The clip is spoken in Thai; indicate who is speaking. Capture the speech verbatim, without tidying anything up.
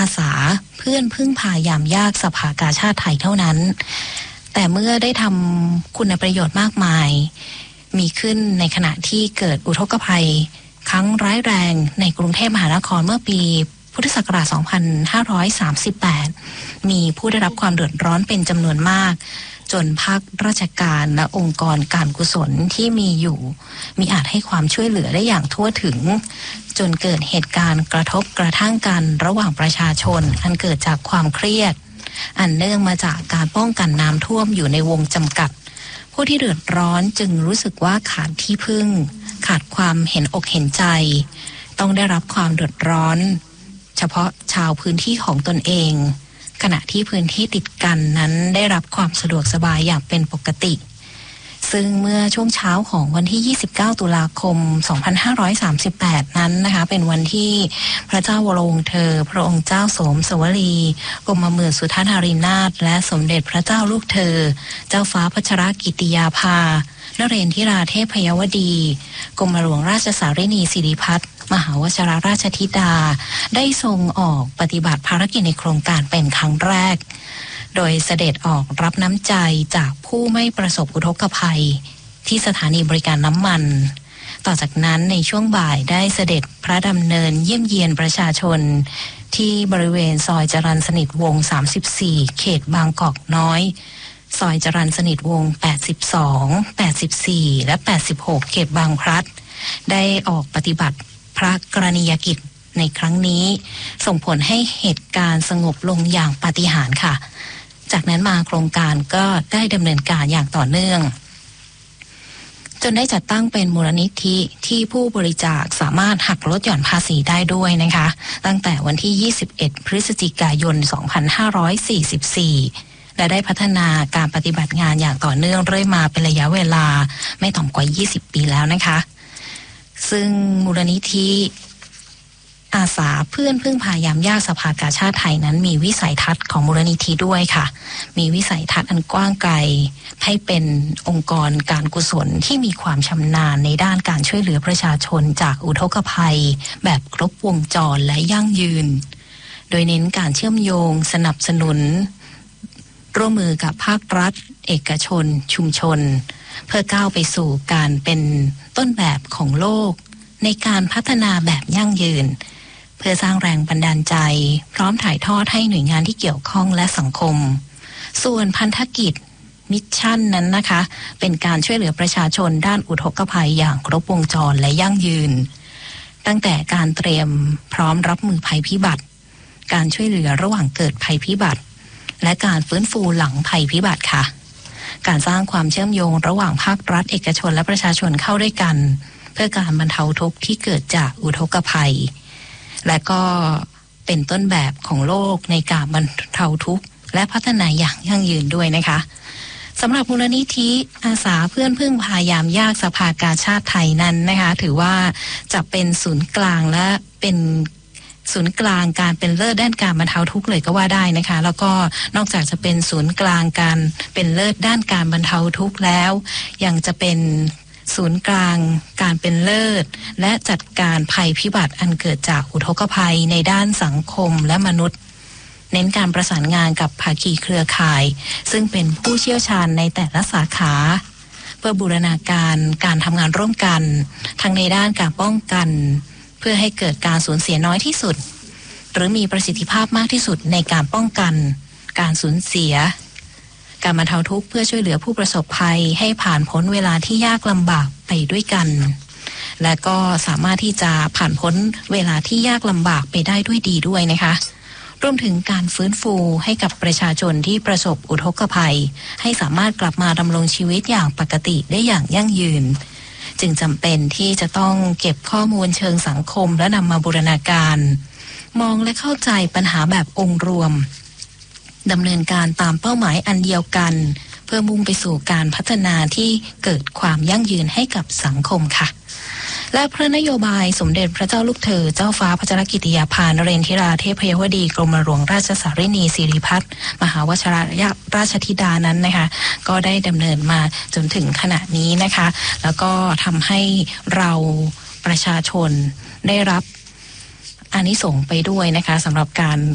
Speaker 1: สาเพื่อนพึ่งพายามยากสภากาชาติไทยเท่านั้นแต่เมื่อได้ทำคุณประโยชน์มากมายมีขึ้นในขณะที่เกิดอุทกภัยครั้งร้ายแรงในกรุงเทพมหานครเมื่อปีพุทธศักราช สองพันห้าร้อยสามสิบแปด มีผู้ได้รับความเดือดร้อนเป็นจำนวนมากจนภาคราชการและองค์กรการกุศลที่มีอยู่มิอาจให้ความช่วยเหลือได้อย่างทั่วถึงจนเกิดเหตุการณ์กระทบกระทั่งกันระหว่างประชาชนอันเกิดจากความเครียดอันเนื่องมาจากการป้องกันน้ำท่วมอยู่ในวงจำกัดผู้ที่เดือดร้อนจึงรู้สึกว่าขาดที่พึ่งขาดความเห็นอกเห็นใจต้องได้รับความเดือดร้อนเฉพาะชาวพื้นที่ของตนเองขณะที่พื้นที่ติดกันนั้นได้รับความสะดวกสบายอย่างเป็นปกติซึ่งเมื่อช่วงเช้าของวันที่ยี่สิบเก้าตุลาคมสองพันห้าร้อยสามสิบแปดนั้นนะคะเป็นวันที่พระเจ้าวรวงศ์เธอพระองค์เจ้าโสมสวลีกรมหมื่นสุทัศนารีนาถและสมเด็จพระเจ้าลูกเธอเจ้าฟ้าพัชรกิติยาภานเรนทิราเทพยวดีกรมหลวงราชสารินีสิริพัฒน์มหาวชิรราชธิดาได้ทรงออกปฏิบัติภารกิจในโครงการเป็นครั้งแรกโดยเสด็จออกรับน้ำใจจากผู้ไม่ประสบอุทกภัยที่สถานีบริการน้ำมันต่อจากนั้นในช่วงบ่ายได้เสด็จพระดำเนินเยี่ยมเยียนประชาชนที่บริเวณซอยจรัญสนิทวงศ์สามสิบสี่เขตบางกอกน้อยซอยจรัญสนิทวงศ์แปดสิบสอง แปดสิบสี่และแปดสิบหกเขตบางพลัดได้ออกปฏิบัติพระกรณียกิจในครั้งนี้ส่งผลให้เหตุการณ์สงบลงอย่างปาฏิหาริย์ค่ะจากนั้นมาโครงการก็ได้ดำเนินการอย่างต่อเนื่องจนได้จัดตั้งเป็นมูลนิธิที่ผู้บริจาคสามารถหักลดหย่อนภาษีได้ด้วยนะคะตั้งแต่วันที่ยี่สิบเอ็ดพฤศจิกายนสองพันห้าร้อยสี่สิบสี่และได้พัฒนาการปฏิบัติงานอย่างต่อเนื่องเรื่อยมาเป็นระยะเวลาไม่ต่ำกว่ายี่สิบปีแล้วนะคะซึ่งมูลนิธิอาสาเพื่อนพึ่งพายามยากสภากาชาติไทยนั้นมีวิสัยทัศน์ของมูลนิธิด้วยค่ะมีวิสัยทัศน์อันกว้างไกลให้เป็นองค์กรการกุศลที่มีความชำนาญในด้านการช่วยเหลือประชาชนจากอุทกภัยแบบครบวงจรและยั่งยืนโดยเน้นการเชื่อมโยงสนับสนุนร่วมมือกับภาครัฐเอกชนชุมชนเพื่อก้าวไปสู่การเป็นต้นแบบของโลกในการพัฒนาแบบยั่งยืนเพื่อสร้างแรงบันดาลใจพร้อมถ่ายทอดให้หน่วยงานที่เกี่ยวข้องและสังคมส่วนพันธกิจมิชชั่นนั้นนะคะเป็นการช่วยเหลือประชาชนด้านอุทกภัยอย่างครบวงจรและยั่งยืนตั้งแต่การเตรียมพร้อมรับมือภัยพิบัติการช่วยเหลือระหว่างเกิดภัยพิบัติและการฟื้นฟูหลังภัยพิบัติค่ะการสร้างความเชื่อมโยงระหว่างภาครัฐเอกชนและประชาชนเข้าด้วยกันเพื่อการบรรเทาทุกข์ที่เกิดจากอุทกภัยและก็เป็นต้นแบบของโลกในการบรรเทาทุกข์และพัฒนาอย่างยั่งยืนด้วยนะคะสำหรับมูลนิธิอาสาเพื่อนพึ่งพายามยากสภากาชาติไทยนั้นนะคะถือว่าจะเป็นศูนย์กลางและเป็นศูนย์กลางการเป็นเลิศด้านการบรรเทาทุกข์เลยก็ว่าได้นะคะแล้วก็นอกจากจะเป็นศูนย์กลางการเป็นเลิศด้านการบรรเทาทุกข์แล้วยังจะเป็นศูนย์กลางการเป็นเลิศและจัดการภัยพิบัติอันเกิดจากอุทกภัยในด้านสังคมและมนุษย์เน้นการประสานงานกับภาคีเครือข่ายซึ่งเป็นผู้เชี่ยวชาญในแต่ละสาขาเพื่อบูรณาการการทำงานร่วมกันทั้งในด้านการป้องกันเพื่อให้เกิดการสูญเสียน้อยที่สุดหรือมีประสิทธิภาพมากที่สุดในการป้องกันการสูญเสียการบรรเทาทุกข์เพื่อช่วยเหลือผู้ประสบภัยให้ผ่านพ้นเวลาที่ยากลำบากไปด้วยกันและก็สามารถที่จะผ่านพ้นเวลาที่ยากลำบากไปได้ด้วยดีด้วยนะคะรวมถึงการฟื้นฟูให้กับประชาชนที่ประสบอุทกภัยให้สามารถกลับมาดำรงชีวิตอย่างปกติได้อย่างยั่งยืนจึงจำเป็นที่จะต้องเก็บข้อมูลเชิงสังคมและนำมาบูรณาการมองและเข้าใจปัญหาแบบองค์รวมดำเนินการตามเป้าหมายอันเดียวกันเพื่อมุ่งไปสู่การพัฒนาที่เกิดความยั่งยืนให้กับสังคมค่ะและพระนโยบายสมเด็จพระเจ้าลูกเธอเจ้าฟ้าพัชรกิติยาภานเรนทิราเทพยวดีกรมหลวงราชสารินีสิริพัฒน์มหาวชิรราชธิดานั้นนะคะก็ได้ดำเนินมาจนถึงขณะนี้นะคะแล้วก็ทำให้เราประชาชนได้รับอานิสงส์ไปด้วยนะคะสำหรับการ